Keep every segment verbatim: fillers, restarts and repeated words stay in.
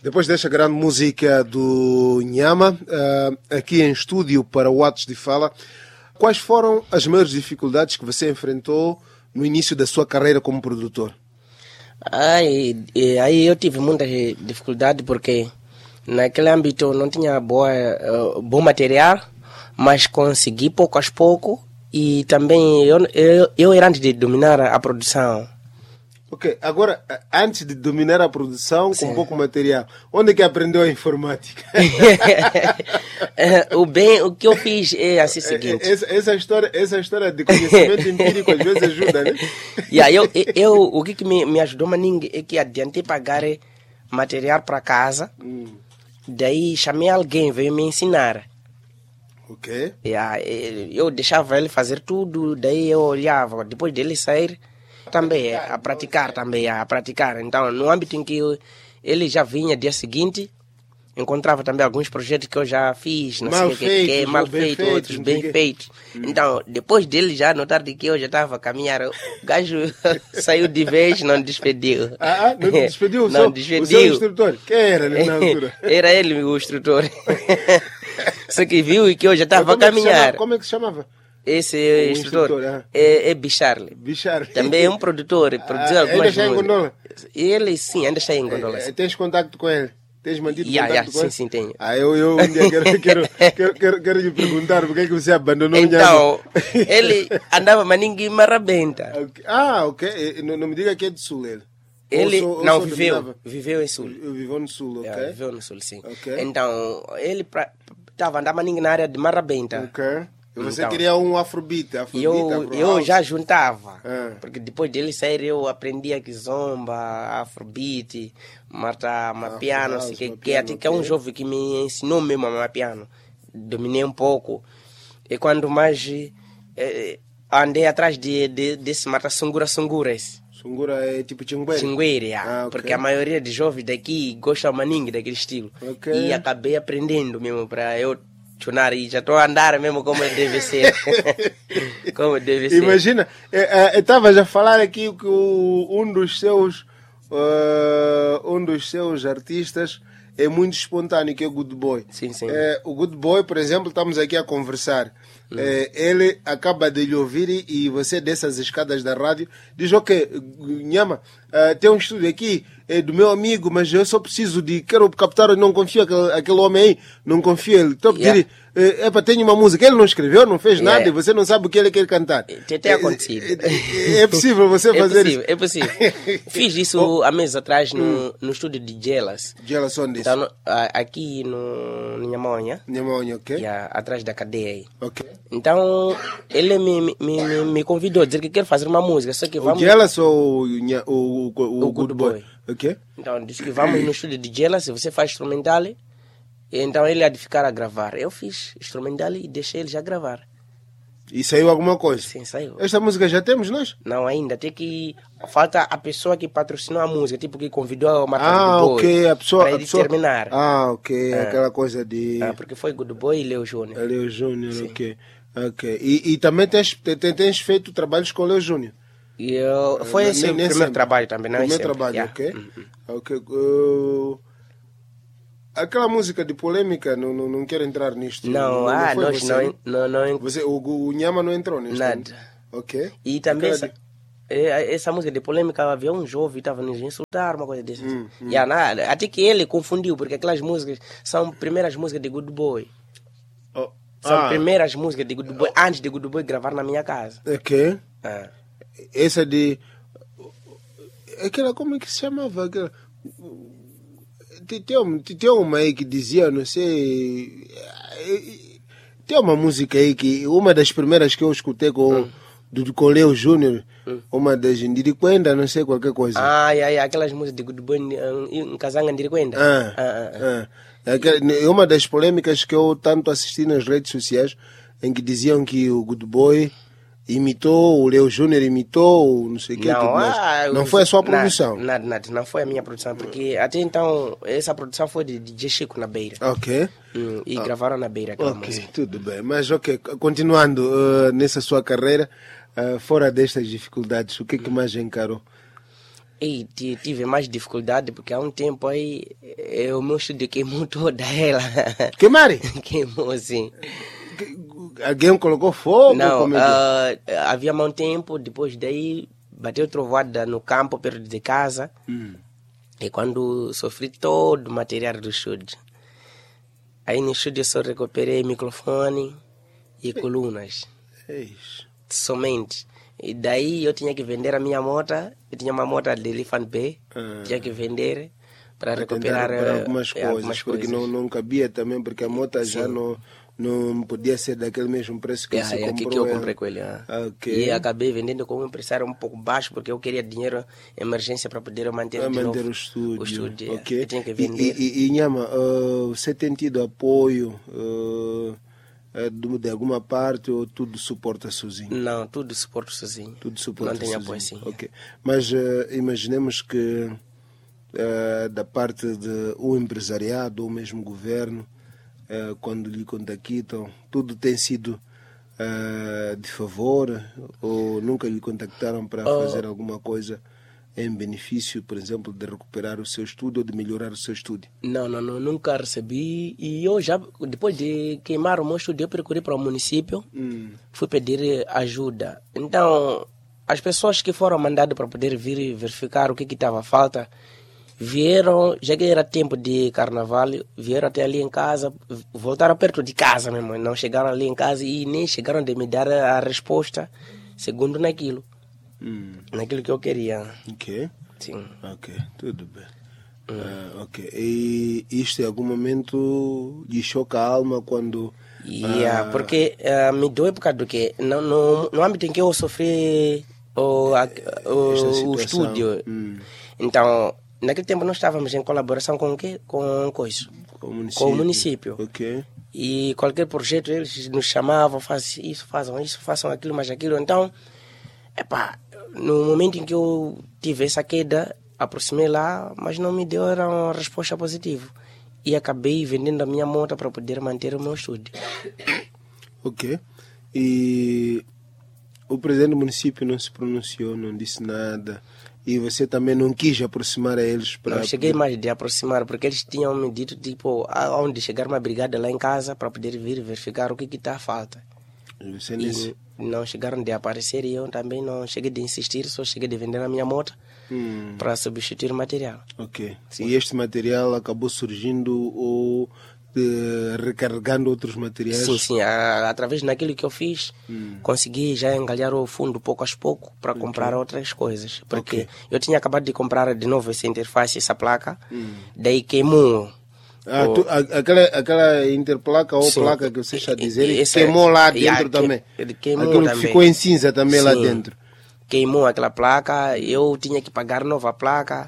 Depois desta grande música do Nhama, uh, aqui em estúdio para o Atos de Fala, quais foram as maiores dificuldades que você enfrentou no início da sua carreira como produtor? Aí, aí eu tive muita dificuldade porque naquele âmbito não tinha boa, uh, bom material, mas consegui pouco a pouco e também eu, eu, eu era antes de dominar a produção. Ok, agora, antes de dominar a produção Sim. com pouco material, onde é que aprendeu a informática? o bem, o que eu fiz é assim o seguinte. Essa, essa, história, essa história de conhecimento empírico às vezes ajuda, né? Yeah, eu, eu, o que, que me, me ajudou maninho é que adiantei pagar material para casa, hum. daí chamei alguém, veio me ensinar. Ok. Yeah, eu deixava ele fazer tudo, daí eu olhava, depois dele sair, também a praticar, também a praticar. Então, no âmbito em que eu, ele já vinha dia seguinte, encontrava também alguns projetos que eu já fiz, não mal sei o que, feitos, que, mal bem feitos, feitos, outros bem que... feitos. Hum. Então, depois dele já notar de que eu já estava a caminhar, o gajo saiu de vez, não despediu. Ah, não despediu? Não o despediu. O seu instrutor? Quem era na altura? Era ele o instrutor. Só que viu que eu já estava a caminhar. É como é que se chamava? Esse o instrutor, instrutor ah. é, é Bicharle. Bicharle. Também é um produtor, produziu ah, algumas ainda está em Gondola? Ele sim, ainda está em Gondola. É, tens contato com ele? Tens mantido yeah, contato yeah, com sim, ele? Sim, tenho. Ah, eu, eu um dia quero, quero, quero, quero, quero lhe perguntar porque é que você abandonou então, o Nhama. Ele andava, mas ninguém me arrebenta. Okay. Ah, ok. Não, não me diga que é de Sul ele. Ele ou sou, não ou viveu, viveu em Sul. Viveu no Sul, ok. Yeah, viveu no Sul, sim. Okay. Então, ele estava andando ninguém na área de Marrabenta. Ok. E você então, queria um afrobeat, afrobeat eu, afro eu já juntava, ah. porque depois dele sair eu aprendi a kizomba, afrobeat, mata mapiano, assim, que, que até que é um jovem que me ensinou mesmo a mapiano. Dominei um pouco. E quando mais eh, andei atrás de, de, desse mata sungura sunguras. Sungura é tipo chingueira? Chingueira, ah, okay. Porque a maioria de jovens daqui gostam maningue daquele estilo. Okay. E acabei aprendendo mesmo para eu tunar e já estou a andar mesmo como deve ser. Como deve ser. Imagina, eu estava já a falar aqui que o, um dos seus uh, um dos seus artistas é muito espontâneo, que é o Good Boy. Sim, sim. É, o Good Boy, por exemplo, estamos aqui a conversar. Hum. É, ele acaba de lhe ouvir e, e você dessas escadas da rádio diz, ok, Nhama, uh, tem um estúdio aqui, é do meu amigo, mas eu só preciso de, quero captar, não confio aquele, aquele homem aí, não confio ele. Estou a pedir, yeah. é, é para ter uma música, ele não escreveu, não fez nada, yeah. e você não sabe o que ele quer cantar. Tem, tem acontecido. É, é, é possível você é fazer possível, isso? É possível, Fiz isso oh. há meses atrás no, hum. no estúdio de Jelas. Jelas onde isso? Então, aqui no Nhamonha. Nhamonha, ok. Yeah, atrás da cadeia aí. Ok. Então, ele me, me, me, me convidou a dizer que quer fazer uma música, só que vamos... O Jelas ou o, o, o, o, o Good Boy? Boy. Ok. Então, disse que vamos no estúdio de Jelas, você faz instrumental, então ele há de ficar a gravar. Eu fiz instrumental e deixei ele já gravar. E saiu alguma coisa? Sim, saiu. Esta música já temos nós? Não, ainda. Tem que... Falta a pessoa que patrocinou a música, tipo que convidou a marca ah, Good Boy. ok. A pessoa, para ele a pessoa... terminar. Ah, ok. Ah. Aquela coisa de... Ah, porque foi Good Boy e Leo Júnior. Leo Júnior, ok. Ok. E, e também tens, tens, tens feito trabalhos com o Leo Júnior? E eu, foi uh, esse o primeiro sempre. trabalho também, não é primeiro trabalho, yeah. ok. Uhum. Ok. Uh, aquela música de polêmica, não, não, não quero entrar nisto. Não, não, ah, não nós você, não, não, não... Você, o, o Nhama não entrou nisto? Nada. Ok. E também essa, de... essa música de polêmica, havia um jovem que estava nos insultar, uma coisa dessas. Hum, hum. Yeah, nada. Até que ele confundiu, porque aquelas músicas são primeiras músicas de Good Boy. Oh. São ah. primeiras músicas de Good Boy, antes de Good Boy gravar na minha casa. Ok. Ah. Essa de... Aquela, como é que se chamava? Aquela... Tem, tem uma aí que dizia, não sei... Tem uma música aí que... Uma das primeiras que eu escutei com, hum. do, com Leo Júnior, hum. uma das Ndirikwenda, não sei, qualquer coisa. Ah, yeah, yeah, aquelas músicas de Good Boy em Kazanga Ndirikwenda. Ah, ah, ah. ah. É uma das polêmicas que eu tanto assisti nas redes sociais, em que diziam que o Good Boy imitou, o Leo Júnior imitou, não sei o que. Não, tudo ah, não foi a sua produção? Nada, nada, nada, não foi a minha produção, porque até então essa produção foi de D J Chico na Beira. Ok. Hum, e ah. gravaram na Beira aquela Ok, música. tudo bem. Mas ok, continuando uh, nessa sua carreira, uh, fora destas dificuldades, o que é que mais encarou? E tive mais dificuldade porque há um tempo aí o meu estúdio queimou toda ela. Queimaram? Queimou, sim. Alguém colocou fogo? Não, Como é que... uh, havia um tempo, depois daí bateu trovoada no campo perto de casa. Hum. E quando sofri todo o material do estúdio. Aí no estúdio só recuperei microfone e colunas. Eis. Somente. E daí eu tinha que vender a minha moto. Eu tinha uma moto de Elephant Bay. Ah. Tinha que vender para Para recuperar tentar recuperar algumas eh, coisas, algumas porque coisas. Não, não cabia também, porque a moto já não, não podia ser daquele mesmo preço que É, você é aqui comprou. que eu ela. comprei com ele. ah. Ok. E acabei vendendo com um empresário um pouco baixo, porque eu queria dinheiro emergência para poder manter, Vai de manter novo o estúdio. O estúdio é. Ok. Eu tinha que E, vender. e, e Nhama, uh, você tem tido apoio uh, uh, de, de alguma parte ou tudo suporta sozinho? Não, tudo suporto sozinho. Tudo suporta Não tenho sozinho. apoio, sim. Ok. Mas uh, imaginemos que uh, da parte de um empresariado ou mesmo governo, uh, quando lhe contactam, tudo tem sido uh, de favor ou nunca lhe contactaram para Oh. fazer alguma coisa em benefício, por exemplo, de recuperar o seu estúdio ou de melhorar o seu estúdio? Não, não, não, nunca recebi. E eu já, depois de queimar o meu estúdio, eu procurei para o município, Hum. fui pedir ajuda. Então, as pessoas que foram mandadas para poder vir verificar o que estava falta, vieram, já que era tempo de carnaval, vieram até ali em casa, voltaram perto de casa mesmo, não chegaram ali em casa e nem chegaram de me dar a resposta segundo naquilo, Hum. naquilo que eu queria. Ok. Sim. Ok, tudo bem. Ah, ok. E isto em algum momento lhe choca a alma quando... Yeah, ah, porque uh, me dói por causa do que no, no, no âmbito em que eu sofri o, a, esta o, situação. o estúdio, Hum. então naquele tempo nós estávamos em colaboração com o quê? Com, com isso, Com o município. com o município. Ok. E qualquer projeto eles nos chamavam, façam isso, façam isso, façam aquilo, mais aquilo. Então, epá, no momento em que eu tive essa queda, aproximei lá, mas não me deu era uma resposta positiva. E acabei vendendo a minha moto para poder manter o meu estúdio. Ok. E o presidente do município não se pronunciou, não disse nada. E você também não quis aproximar a eles para... Não cheguei mais de aproximar, porque eles tinham me dito, tipo, aonde chegar uma brigada lá em casa para poder vir verificar o que está a falta. E você nesse... E não chegaram de aparecer e eu também não cheguei de insistir, só cheguei de vender a minha moto Hum. para substituir o material. Ok. E este material acabou surgindo ou eh, recarregando outros materiais? Sim, sim. A, através daquilo que eu fiz, Hum. consegui já engalhar o fundo pouco a pouco para comprar outras coisas. Porque Ok. eu tinha acabado de comprar de novo essa interface, essa placa, daí queimou. Ah, o- tu, a, aquela, aquela interplaca ou Sim. placa que você está a dizer, E- essa- queimou lá Yeah, dentro que- também. ele queimou Aquilo também. ficou em cinza também lá Sim. dentro. Queimou aquela placa, eu tinha que pagar nova placa,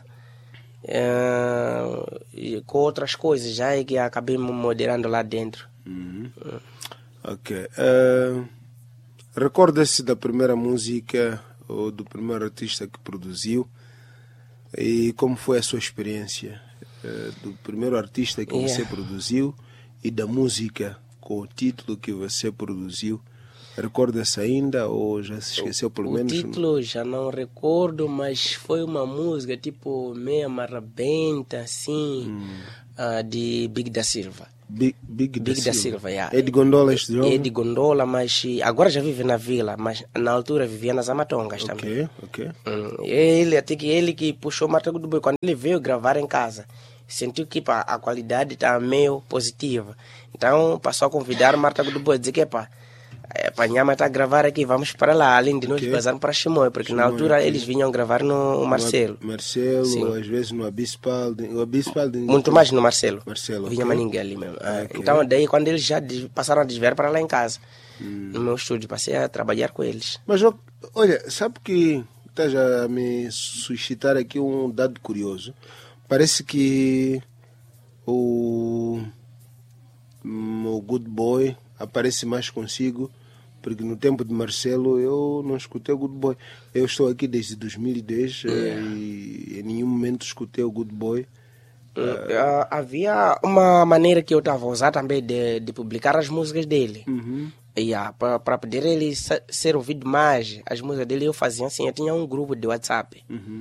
eh, e com outras coisas já é que acabei me moderando lá dentro. Uhum. Ok. Eh, recorda-se da primeira música ou do primeiro artista que produziu e como foi a sua experiência eh, do primeiro artista que Yeah. você produziu e da música com o título que você produziu? Recorda-se ainda ou já se esqueceu pelo O menos? título já não recordo, mas foi uma música tipo meia marrabenta, assim, ah, de Big da Silva. Big, Big, Big da da Silva. Silva, yeah. É de Gondola este jovem? É de Gondola, mas agora já vive na vila, mas na altura vivia nas Amatongas também. Ok, ok. Hum, Ele, até que ele que puxou o Martago do Boi, quando ele veio gravar em casa, sentiu que pá, a qualidade está meio positiva. Então passou a convidar o Martago do Boi, dizer que pá, é, pá, Nhama está a gravar aqui, vamos para lá, além de nós Ok. passarmos para Chimoio, porque na Chimoio, altura ok. eles vinham gravar no Marcelo. Marcelo, Sim. às vezes no Abispal. O Abispal de- Muito mais no Marcelo. Marcelo, Vinha ok. Maningue ali mesmo. Ah, Ok. Então daí quando eles já des- passaram a desviar para lá em casa, Hum. no meu estúdio, passei a trabalhar com eles. Mas ó, olha, sabe que está já a me suscitar aqui um dado curioso. Parece que o, hum, o Good Boy aparece mais consigo, porque no tempo de Marcelo eu não escutei o Good Boy. Eu estou aqui desde dois mil e dez eh, e em nenhum momento escutei o Good Boy. Ah, havia uma maneira que eu estava a usar também de, de publicar as músicas dele. Uhum. Yeah, para poder ele se- ser ouvido mais, as músicas dele eu fazia assim, eu tinha um grupo de WhatsApp. Uhum.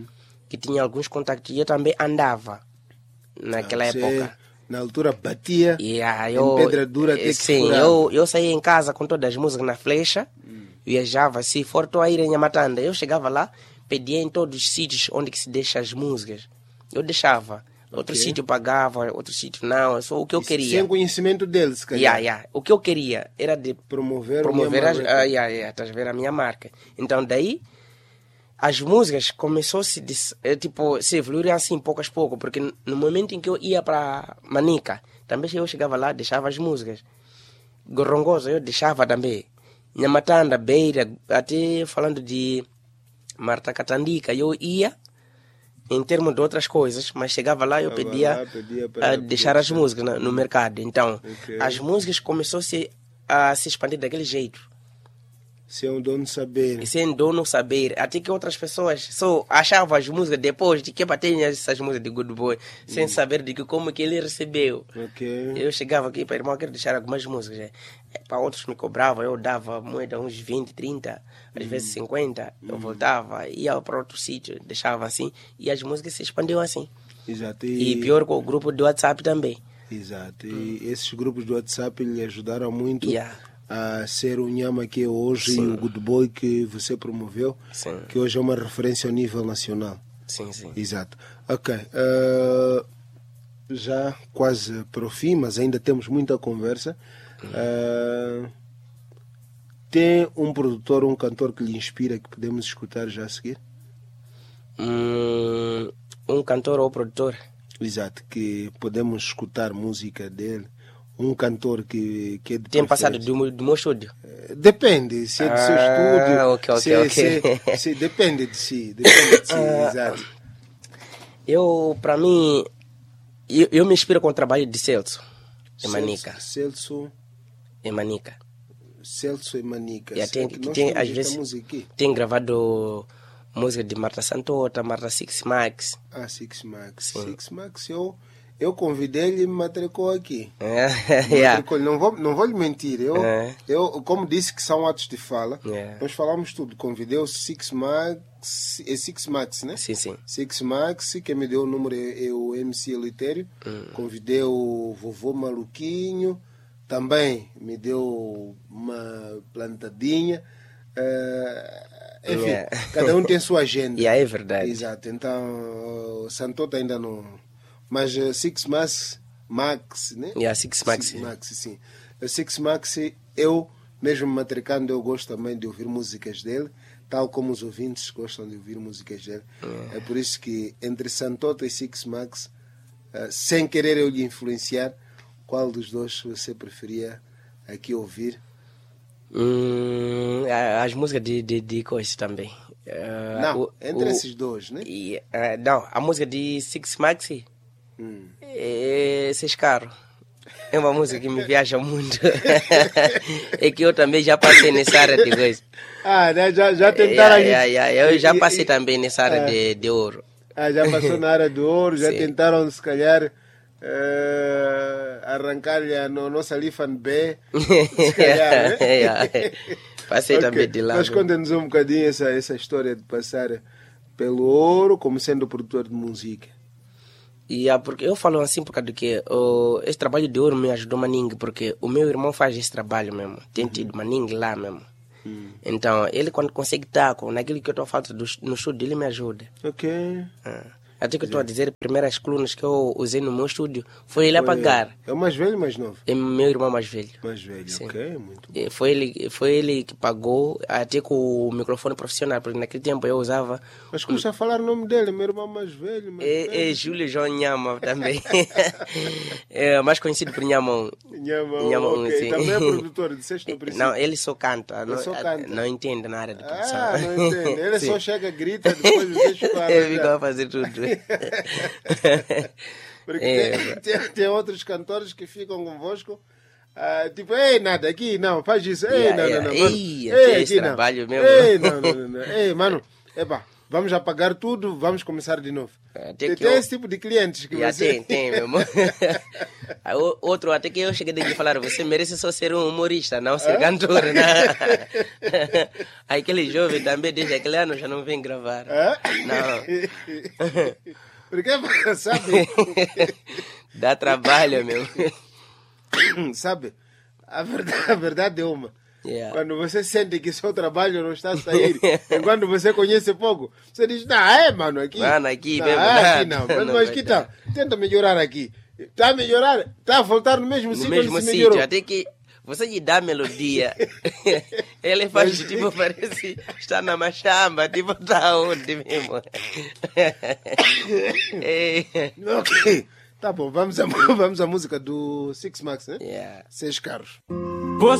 que tinha alguns contactos. E eu também andava naquela Ah, você, época. Na altura batia E, ah, em eu, pedra dura até que sim, furava. eu, eu saía em casa com todas as músicas na flecha, hum. viajava. Se for tô a ir em Nhamatanda, eu chegava lá, pedia em todos os sítios onde que se deixa as músicas. Eu deixava. Outro Okay. sítio pagava, outro sítio não. Só o que eu Isso queria. sem conhecimento deles, se calhar. Yeah, yeah. O que eu queria era de Promover, promover a as, minha ah, yeah, yeah, estás a ver a minha marca. Então daí as músicas começou a se tipo se evoluir assim pouco a pouco, porque no momento em que eu ia para Manica, também eu chegava lá, deixava as músicas. Gorongosa eu deixava também. Nhamatanda, Beira, até falando de Marta Catandica, eu ia em termos de outras coisas, mas chegava lá e eu pedia, lá, pedia a deixar as músicas no, no mercado. Então, okay. as músicas começaram a se, a se expandir daquele jeito. Sem o dono saber. E sem dono saber. Até que outras pessoas só achavam as músicas depois de que bater essas músicas de Good Boy, sem hum. saber de que, como que ele recebeu. Okay. Eu chegava aqui para irmão, eu quero deixar algumas músicas. É, para outros me cobravam, eu dava moeda uns vinte, trinta, às hum. vezes cinquenta. Hum. Eu voltava, ia para outro sítio, deixava assim. E as músicas se expandiam assim. Exato. E, e pior com o grupo do WhatsApp também. Exato. E hum. esses grupos do WhatsApp lhe ajudaram muito. Yeah. A ser o Nhama que é hoje sim. E o Good Boy que você promoveu, sim. que hoje é uma referência ao nível nacional. Sim, sim. Exato. Ok. Uh, já quase para o fim, mas ainda temos muita conversa. Uh, tem um produtor, um cantor que lhe inspira, que podemos escutar já a seguir? Hum, um cantor ou produtor? Exato, que podemos escutar música dele. Um cantor que, que é de tem passado do, do meu estúdio? Depende, se é do ah, seu estúdio. Okay, okay, se, okay. Se, se, depende de si. Depende de si, uh, exato. Eu, para mim, eu, eu me inspiro com o trabalho de Celso, em Manica. Celso. Em Manica. Celso e Manica. Yeah, tem, que tem, às vezes, tem gravado música de Marta Santota, Marta Six Max. Ah, Six Max. Sim. Six Max, eu... Eu convidei-lhe e me matricou aqui. É, yeah. matricou não, vou, não vou lhe mentir. Eu, é. eu, como disse que são atos de fala, é. nós falamos tudo. Convidei o Six Max, é Six Max, né? Sim, sim. Six Max, quem me deu o número é, é o M C Elitério. Hum. Convidei o Vovô Maluquinho, também me deu uma plantadinha. Uh, enfim, yeah. cada um tem sua agenda. Yeah, é verdade. Exato. Então, o Santota ainda não... Mas uh, Six Max, Max, né? Yeah, Six Max. Six Max, sim. O Six Max, eu, mesmo matricando, eu gosto também de ouvir músicas dele, tal como os ouvintes gostam de ouvir músicas dele. Yeah. É por isso que entre Santota e Six Max, uh, sem querer eu lhe influenciar, qual dos dois você preferia aqui ouvir? Hum, as músicas de, de, de coisa também. Uh, não, o, entre o, esses dois, né? E, uh, não, a música de Six Max hum. é Seis Carros. É uma música que me viaja muito. É que eu também já passei nessa área de coisa. Ah, né? já, já tentaram... Yeah, yeah, yeah. Eu já passei e, também nessa área ah, de, de ouro. Ah, já passou na área do ouro, já tentaram, se calhar, uh, arrancar-lhe a no, nossa Lifan B, se calhar, né? yeah. Passei okay. também de lá. Mas conta-nos um bocadinho essa, essa história de passar pelo ouro como sendo produtor de música. Yeah, porque eu falo assim por causa do que uh, esse trabalho de ouro me ajudou Maningue, porque o meu irmão faz esse trabalho mesmo. Tem tido uhum. Maningue lá mesmo. Uhum. Então, ele quando consegue estar com naquilo que eu estou falando no estúdio, ele me ajuda. Ok. Uh. Até que eu estou a dizer, as primeiras colunas que eu usei no meu estúdio foi ele a pagar. É o mais velho ou mais novo? É meu irmão mais velho. Mais velho, sim. Ok, muito bom. Foi ele, foi ele que pagou, até com o microfone profissional, porque naquele tempo eu usava... Mas custa um... falar o nome dele, meu irmão mais velho. Mais é, velho. é Júlio João Nhama também. É mais conhecido por Nhamão. Nhamão, Nhamão ok. Sim. Também é produtor, disseste no princípio? Não, ele só canta. Ele não, só canta. Não entende na área de produção. Ah, não entende. Ele sim. só chega, grita, depois você escuta. Ele fica a fazer tudo. Porque é, tem, tem, tem outros cantores que ficam convosco, uh, tipo, ei, nada, aqui não, faz isso, ei, yeah, não, yeah. não, não, mano, ei, ei, aqui não, trabalho mesmo. ei, não, não, não, não, ei, mano, epá, vamos apagar tudo, vamos começar de novo. Até Tem, que tem eu- esse tipo de clientes que Já você... tem, tem, meu irmão. Aí, o- Outro, até que eu cheguei de falar, você merece só ser um humorista, não ser cantor, né? Aí aquele jovem também, desde aquele ano, já não vem gravar. Hã? Não. Porque, sabe, Dá trabalho, meu. sabe, a verdade, a verdade é uma. Yeah. Quando você sente que seu trabalho não está a sair, enquanto você conhece pouco, você diz, não, é, mano, aqui. Mano, aqui não, mesmo, é, nada. aqui não. Mas, Não mas vai que dar. tal? Tenta melhorar aqui. Está a melhorar? Está a voltar no mesmo No sítio mesmo onde se sítio, melhorou. até que você lhe dá a melodia. Ele faz, Mas- tipo, parece está na machamba, tipo, tá onde mesmo. É. Ok. Tá bom, vamos à, vamos à música do Six Max, né? Yeah. Seis carros.